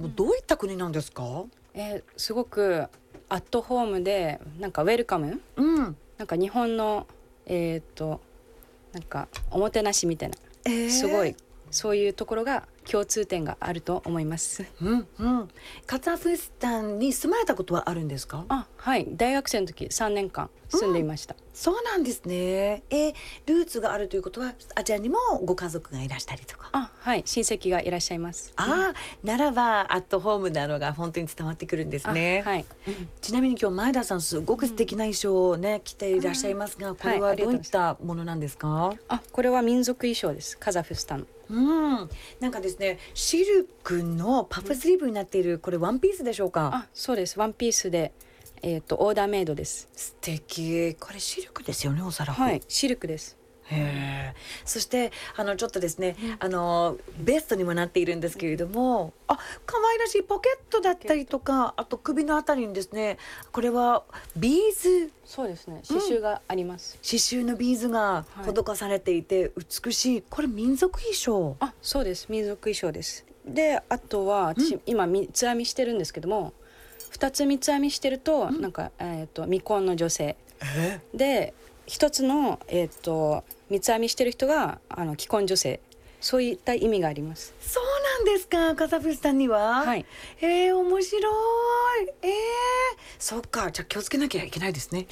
もどういった国なんですか？ すごくアットホームでなんかウェルカム、なんか日本のなんかおもてなしみたいな、すごいそういうところが共通点があると思います。 カザフスタンに住まれたことはあるんですか？ はい、大学生の時3年間住んでいました。 そうなんですね。ルーツがあるということはアジアにもご家族がいらしたりとか。 はい、親戚がいらっしゃいます。 ならばアットホームなのが本当に伝わってくるんですね。 はい、 ちなみに今日前田さんすごく素敵な衣装をね、着ていらっしゃいますが、これはどういったものなんですか？ これは民族衣装です。カザフスタン。 なんかですね、シルクのパフスリーブになっている、これワンピースでしょうか？ そうです。ワンピースで、オーダーメイドです。 素敵。これシルクですよね、おそらく。 はい、シルクです。 そしてちょっとですね、ベストにもなっているんですけれども、可愛らしいポケットだったりとか、あと首のあたりにですね、これはビーズ。 そうですね、刺繍があります。 刺繍のビーズが施されていて美しい。これ民族衣装？ そうです、民族衣装です。で、あとは私、今三つ編みしてるんですけども、2つ三つ編みしてると、なんか未婚の女性で、一つの三つ編みしてる人が既婚女性、そういった意味があります。 そうなんですか、カザフスタンには。 はい。 面白い。そっか、じゃあ気をつけなきゃいけないですね。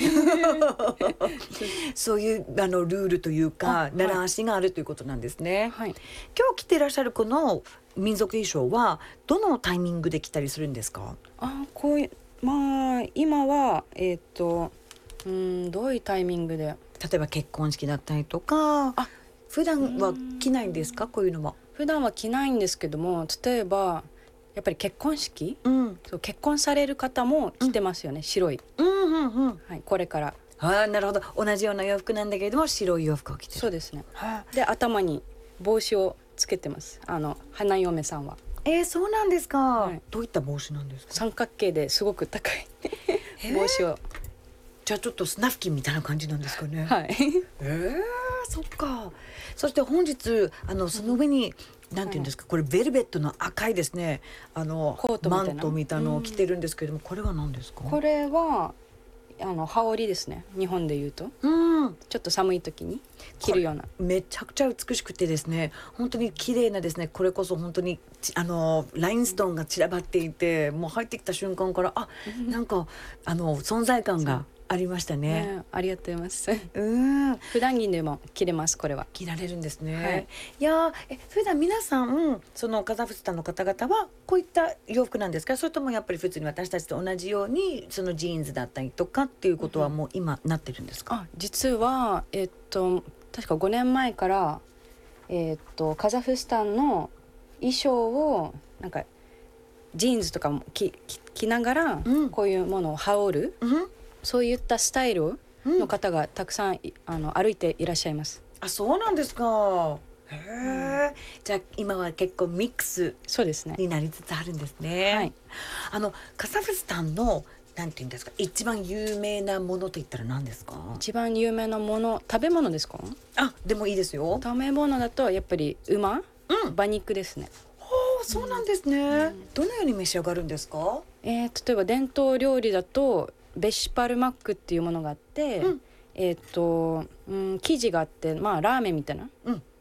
そういうルールというか習わしがあるということなんですね。 はい。 今日着ていらっしゃるこの民族衣装はどのタイミングで着たりするんですか？ こういう今はどういうタイミングで、 例えば結婚式だったりとか、普段は着ないんですか？こういうのは。 普段は着ないんですけども、例えばやっぱり結婚式、そう結婚される方も着てますよね、白い。はい、これから。 なるほど。同じような洋服なんだけれども白い洋服を着てる。 そうですね。で、頭に帽子をつけてます。花嫁さんは。 そうなんですか。どういった帽子なんですか？ 三角形ですごく高い帽子を。 じゃあちょっとスナフキンみたいな感じなんですかね。 はい。 そっか。そして本日その上になんていうんですか、これベルベットの赤いですね、 コートみたいなマントみたいなのを着てるんですけれども、これは何ですか？ これは羽織ですね。日本で言うと、ちょっと寒い時に着るような。 めちゃくちゃ美しくてですね、本当に綺麗なですね、これこそ本当にラインストーンが散らばっていて、もう入ってきた瞬間からなんか存在感がありましたね。 ありがとうございます。普段着でも着れます。これは着られるんですね。いや、普段皆さんそのカザフスタンの方々はこういった洋服なんですか？それともやっぱり普通に私たちと同じようにそのジーンズだったりとかっていうことはもう今なってるんですか？ 実は確か5年前からカザフスタンの衣装をなんかジーンズとかも着ながら、こういうものを羽織る、そういったスタイルの方がたくさん、歩いていらっしゃいます。 そうなんですか。じゃあ今は結構ミックスになりつつあるんですね。カザフスタンのなんていうんですか、一番有名なものといったら何ですか？ 一番有名なもの、食べ物ですか？ でもいいですよ。 食べ物だとやっぱり馬肉ですね。 そうなんですね。どのように召し上がるんですか？ 例えば伝統料理だとベシパルマックっていうものがあって、生地があって、ラーメンみたいな、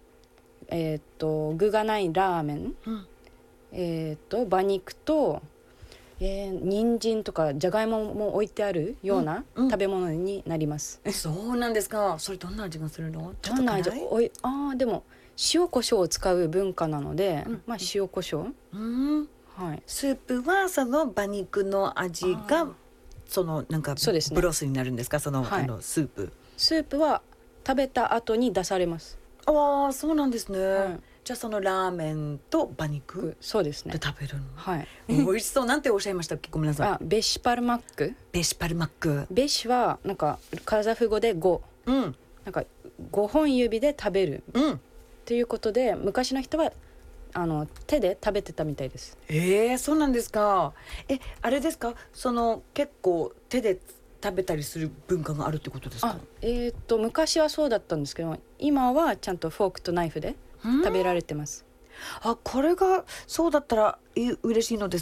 具がないラーメン、馬肉と、人参とかじゃがいもも置いてあるような食べ物になります。 そうなんですか。それどんな味がするの？ どんな味？でも塩コショウを使う文化なので、塩コショウ。 スープはその馬肉の味がそのなんかブロスになるんですか？そのスープは食べた後に出されます。 そうなんですね。じゃあそのラーメンと馬肉で食べるの？美味しそう。なんておっしゃいましたっけ？ごめんなさい。 ベシパルマック。 ベシパルマック。 ベシはなんかカザフ語で5、なんか5本指で食べる、ということで昔の人は手で食べてたみたいです。 そうなんですか。あれですか、その結構手で食べたりする文化があるってことですか？ 昔はそうだったんですけど、今はちゃんとフォークとナイフで食べられてます。 これがそうだったら嬉しいのです